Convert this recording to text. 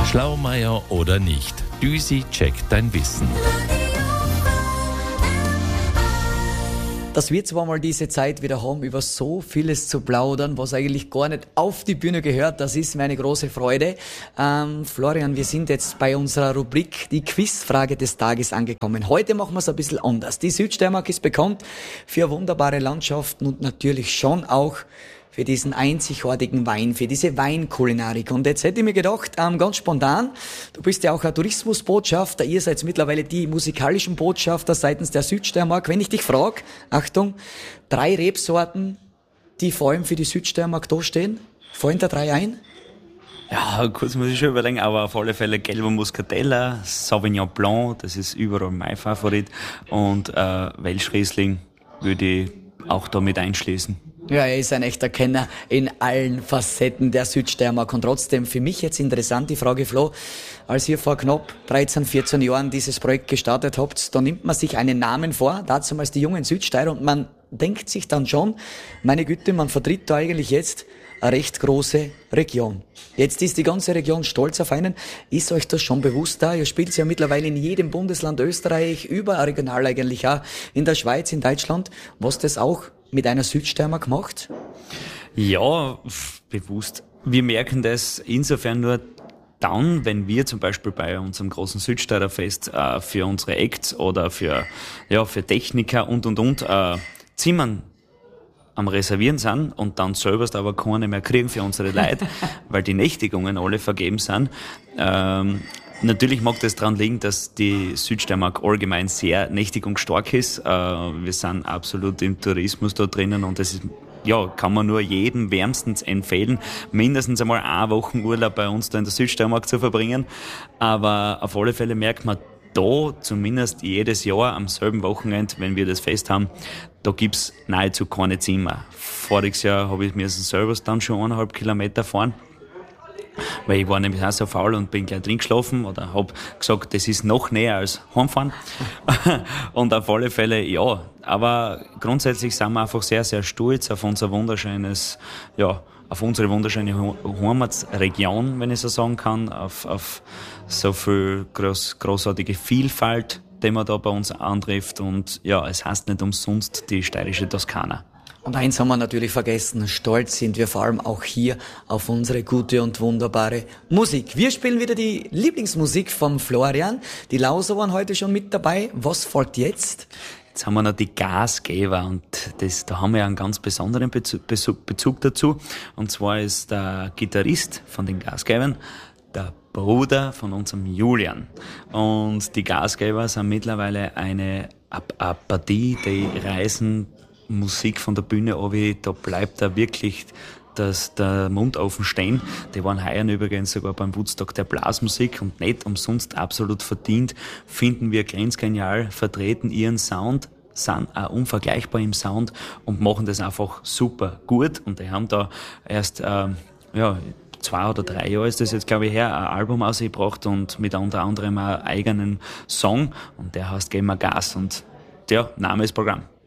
Schlaumeier oder nicht? Düsi checkt dein Wissen. Dass wir zwar mal diese Zeit wieder haben, über so vieles zu plaudern, was eigentlich gar nicht auf die Bühne gehört, das ist mir eine große Freude. Florian, wir sind jetzt bei unserer Rubrik die Quizfrage des Tages angekommen. Heute machen wir es ein bisschen anders. Die Südsteiermark ist bekannt für wunderbare Landschaften und natürlich schon auch für diesen einzigartigen Wein, für diese Weinkulinarik. Und jetzt hätte ich mir gedacht, ganz spontan, du bist ja auch ein Tourismusbotschafter, ihr seid mittlerweile die musikalischen Botschafter seitens der Südsteiermark. Wenn ich dich frage, Achtung, 3 Rebsorten, die vor allem für die Südsteiermark da stehen, fallen da 3 ein? Ja, kurz muss ich schon überlegen, aber auf alle Fälle gelber Muscatella, Sauvignon Blanc, das ist überall mein Favorit, und Welsch Riesling würde ich auch da mit einschließen. Ja, er ist ein echter Kenner in allen Facetten der Südsteiermark. Und trotzdem für mich jetzt interessant die Frage, Flo, als ihr vor knapp 13, 14 Jahren dieses Projekt gestartet habt, da nimmt man sich einen Namen vor, dazu als die jungen Südsteirer, und man denkt sich dann schon, meine Güte, man vertritt da eigentlich jetzt eine recht große Region. Jetzt ist die ganze Region stolz auf einen. Ist euch das schon bewusst da? Ihr spielt ja mittlerweile in jedem Bundesland Österreich, überall regional eigentlich auch, in der Schweiz, in Deutschland, was das auch mit einer Südsteiermark macht? Ja, bewusst. Wir merken das insofern nur dann, wenn wir zum Beispiel bei unserem großen Südsteirerfest für unsere Acts oder für Techniker und Zimmern am Reservieren sind und dann selber aber keine mehr kriegen für unsere Leute, weil die Nächtigungen alle vergeben sind. Natürlich mag das daran liegen, dass die Südsteiermark allgemein sehr nächtigungsstark ist. Wir sind absolut im Tourismus da drinnen und das ist, kann man nur jedem wärmstens empfehlen, mindestens einmal eine Woche Urlaub bei uns da in der Südsteiermark zu verbringen. Aber auf alle Fälle merkt man da zumindest jedes Jahr am selben Wochenende, wenn wir das Fest haben, da gibt's nahezu keine Zimmer. Voriges Jahr habe ich mir selber dann schon 1,5 Kilometer fahren, weil ich war nämlich auch so faul und bin gleich drin geschlafen oder habe gesagt, das ist noch näher als heimfahren. Und auf alle Fälle, ja. Aber grundsätzlich sind wir einfach sehr, sehr stolz auf unser auf unsere wunderschöne Heimatregion, wenn ich so sagen kann, auf so viel großartige Vielfalt, die man da bei uns antrifft. Und ja, es heißt nicht umsonst die steirische Toskana. Und eins haben wir natürlich vergessen, stolz sind wir vor allem auch hier auf unsere gute und wunderbare Musik. Wir spielen wieder die Lieblingsmusik vom Florian. Die Lauser waren heute schon mit dabei. Was folgt jetzt? Jetzt haben wir noch die Gasgeber und da haben wir einen ganz besonderen Bezug dazu. Und zwar ist der Gitarrist von den Gasgebern der Bruder von unserem Julian. Und die Gasgeber sind mittlerweile eine Partie, die reisen Musik von der Bühne runter, da bleibt da wirklich der Mund offen stehen. Die waren heuer übrigens sogar beim Woodstock der Blasmusik und nicht umsonst absolut verdient, finden wir grenzgenial, vertreten ihren Sound, sind auch unvergleichbar im Sound und machen das einfach super gut. Und die haben da erst 2 oder 3 Jahre ist das jetzt, glaube ich, her, ein Album ausgebracht und mit unter anderem einen eigenen Song und der heißt Gehen wir Gas und der Name ist Programm.